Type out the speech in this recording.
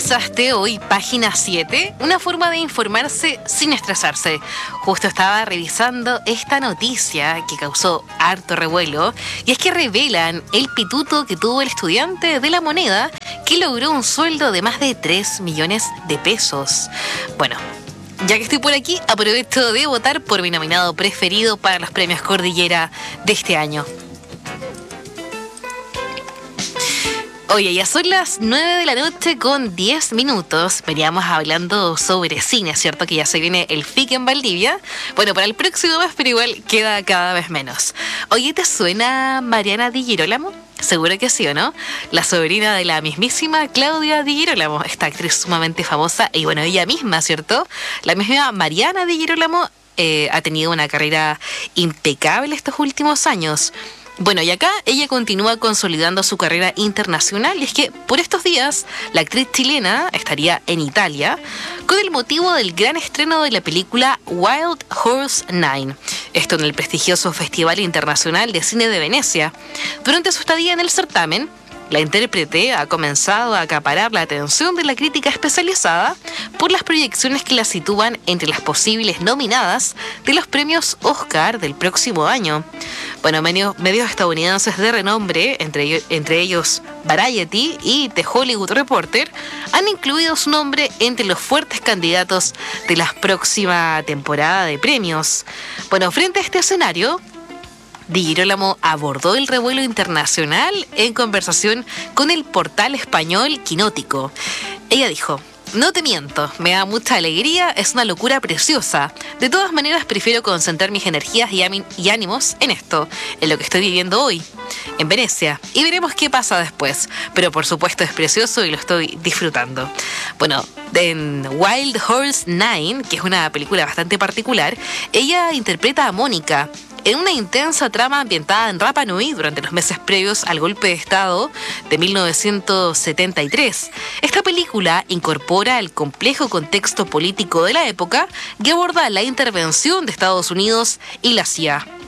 revisaste hoy Página 7? Una forma de informarse sin estresarse. Justo estaba revisando esta noticia que causó harto revuelo, y es que revelan el pituto que tuvo el estudiante de La Moneda que logró un sueldo de más de 3 millones de pesos. Bueno, ya que estoy por aquí, aprovecho de votar por mi nominado preferido para los premios Cordillera de este año. Oye, ya son las 9 de la noche con 10 minutos. Veníamos hablando sobre cine, ¿cierto? Que ya se viene el FIC en Valdivia. Bueno, para el próximo mes, pero igual queda cada vez menos. Oye, ¿te suena Mariana Di Girolamo? Seguro que sí, ¿o no? La sobrina de la mismísima Claudia Di Girolamo, esta actriz sumamente famosa. Y bueno, ella misma, ¿cierto? La misma Mariana Di Girolamo ha tenido una carrera impecable estos últimos años. Bueno, y acá ella continúa consolidando su carrera internacional, y es que por estos días la actriz chilena estaría en Italia con el motivo del gran estreno de la película Wild Horse 9, esto en el prestigioso Festival Internacional de Cine de Venecia. Durante su estadía en el certamen, la intérprete ha comenzado a acaparar la atención de la crítica especializada por las proyecciones que la sitúan entre las posibles nominadas de los premios Oscar del próximo año. Bueno, medios estadounidenses de renombre, entre ellos Variety y The Hollywood Reporter, han incluido su nombre entre los fuertes candidatos de la próxima temporada de premios. Bueno, frente a este escenario, Di Girolamo abordó el revuelo internacional en conversación con el portal español Quinótico. Ella dijo: "No te miento, me da mucha alegría, es una locura preciosa. De todas maneras, prefiero concentrar mis energías y ánimos en esto, en lo que estoy viviendo hoy, en Venecia, y veremos qué pasa después. Pero por supuesto es precioso y lo estoy disfrutando". Bueno, en Wild Horse 9, que es una película bastante particular, ella interpreta a Mónica en una intensa trama ambientada en Rapa Nui durante los meses previos al golpe de Estado de 1973. Esta película incorpora el complejo contexto político de la época y aborda la intervención de Estados Unidos y la CIA.